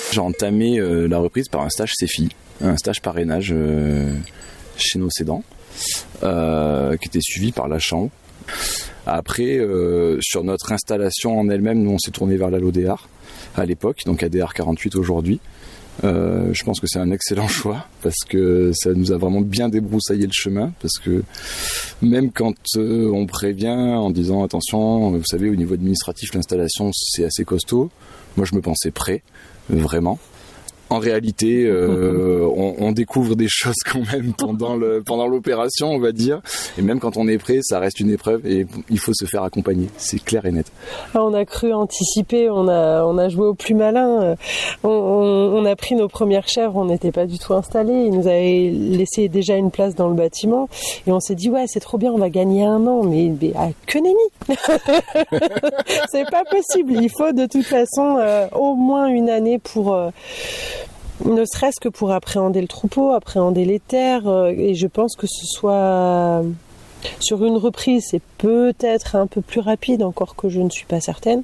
J'ai entamé la reprise par un stage CEFI, un stage parrainage chez nos cédants, qui était suivi par la chambre. Après, sur notre installation en elle-même, nous on s'est tourné vers la LODR à l'époque, donc ADR 48 aujourd'hui. Je pense que c'est un excellent choix parce que ça nous a vraiment bien débroussaillé le chemin, parce que même quand on prévient en disant attention, vous savez, au niveau administratif l'installation c'est assez costaud, moi je me pensais prêt, vraiment. En réalité, on découvre des choses quand même pendant l'opération, on va dire. Et même quand on est prêt, ça reste une épreuve et il faut se faire accompagner. C'est clair et net. On a cru anticiper, on a joué au plus malin. On a pris nos premières chèvres, on n'était pas du tout installés. Ils nous avaient laissé déjà une place dans le bâtiment. Et on s'est dit, ouais, c'est trop bien, on va gagner 1 an. Mais que nenni. C'est pas possible. Il faut de toute façon au moins 1 année pour... ne serait-ce que pour appréhender le troupeau, appréhender les terres, et je pense que ce soit sur une reprise, c'est peut-être un peu plus rapide, encore que je ne suis pas certaine.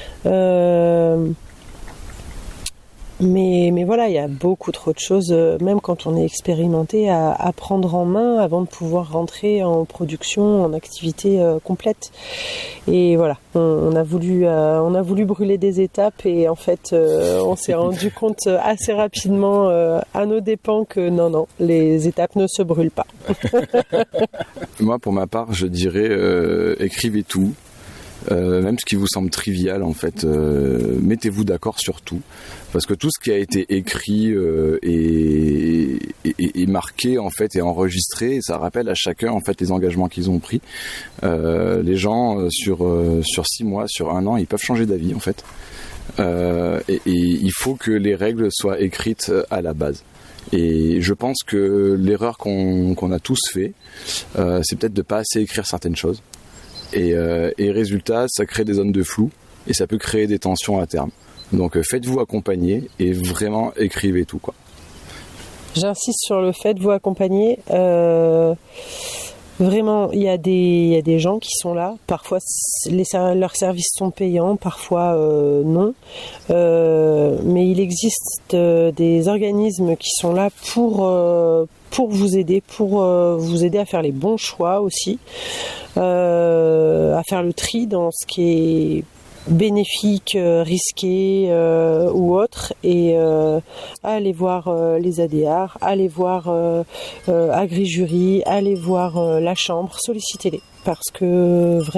Mais voilà, il y a beaucoup trop de choses, même quand on est expérimenté, à prendre en main avant de pouvoir rentrer en production, en activité complète. Et voilà, on a voulu brûler des étapes et en fait, on s'est rendu compte assez rapidement à nos dépens que non, les étapes ne se brûlent pas. Moi, pour ma part, je dirais écrivez tout. Même ce qui vous semble trivial en fait, mettez-vous d'accord sur tout, parce que tout ce qui a été écrit est marqué en fait et enregistré, et ça rappelle à chacun en fait les engagements qu'ils ont pris. Les gens sur 6 mois, sur 1 an, ils peuvent changer d'avis en fait, et il faut que les règles soient écrites à la base. Et je pense que l'erreur qu'on a tous fait, c'est peut-être de pas assez écrire certaines choses. Et résultat, ça crée des zones de flou et ça peut créer des tensions à terme. Donc faites-vous accompagner et vraiment écrivez tout, quoi. J'insiste sur le faites-vous accompagner. Vraiment, il y a des gens qui sont là. Parfois, leurs services sont payants, parfois non. Mais il existe des organismes qui sont là pour vous aider, à faire les bons choix aussi, à faire le tri dans ce qui est bénéfique, risqué ou autre, et aller voir les ADR, aller voir Agri-Jury, aller voir la chambre, sollicitez-les, parce que vraiment